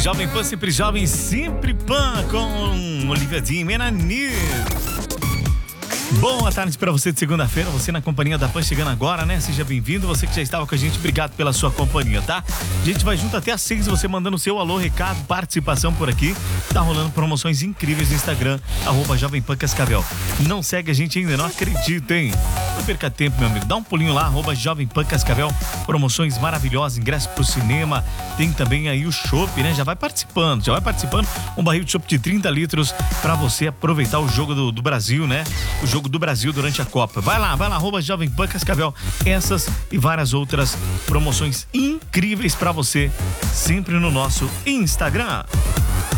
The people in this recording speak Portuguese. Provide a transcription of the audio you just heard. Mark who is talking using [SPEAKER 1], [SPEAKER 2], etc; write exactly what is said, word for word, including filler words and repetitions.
[SPEAKER 1] Jovem Pan, sempre jovem, sempre pan, com Olivia Dean, Menani. Boa tarde para você de segunda-feira, você na companhia da Pan chegando agora, né? Seja bem-vindo, você que já estava com a gente, obrigado pela sua companhia, tá? A gente vai junto até às seis, você mandando seu alô, recado, participação por aqui. Tá rolando promoções incríveis no Instagram, arroba Jovem Pan Cascavel. Não segue a gente ainda, não acredita, hein? Não perca tempo, meu amigo, dá um pulinho lá, arroba Jovem Pan Cascavel. Promoções maravilhosas, ingresso pro cinema, tem também aí o chopp, né? Já vai participando, já vai participando. Um barril de chopp de trinta litros para você aproveitar o jogo do, do Brasil, né? O jogo do Brasil durante a Copa. Vai lá, vai lá, arroba Jovem Pan Cascavel. Essas e várias outras promoções incríveis para você, sempre no nosso Instagram.